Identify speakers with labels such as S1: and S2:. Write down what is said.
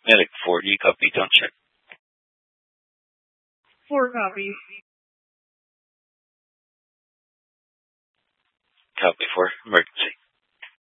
S1: Medic 4, do you copy? Don't check.
S2: 4 copies.
S1: Copy 4, emergency.